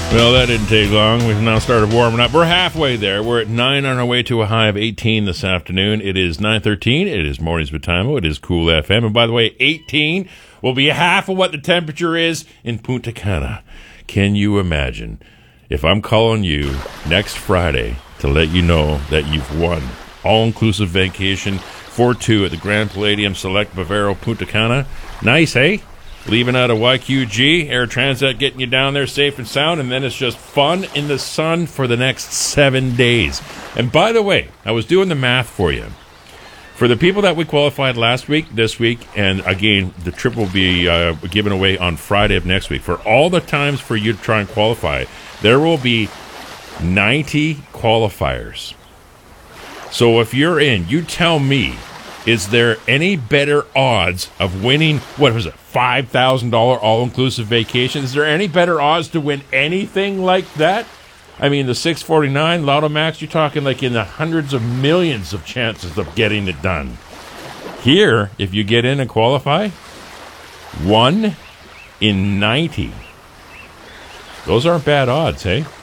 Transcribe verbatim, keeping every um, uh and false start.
Well, that didn't take long. We've now started warming up. We're halfway there. We're at nine on our way to a high of eighteen this afternoon. It is nine thirteen. It is Mornings with Timo. It is Cool F M. And by the way, eighteen will be half of what the temperature is in Punta Cana. Can you imagine if I'm calling you next Friday to let you know that you've won all-inclusive vacation for two at the Grand Palladium Select Bavaro Punta Cana? Nice, eh? Leaving out of Y Q G, Air Transat getting you down there safe and sound, and then it's just fun in the sun for the next seven days. And by the way, I was doing the math for you. For the people that we qualified last week, this week, and again, the trip will be uh, given away on Friday of next week. For all the times for you to try and qualify, there will be ninety qualifiers. So if you're in, you tell me, is there any better odds of winning, what was it, five thousand dollars all-inclusive vacation? Is there any better odds to win anything like that? I mean, the six forty-nine Lotto Max, you're talking like in the hundreds of millions of chances of getting it done. Here, if you get in and qualify, one in ninety. Those aren't bad odds, hey?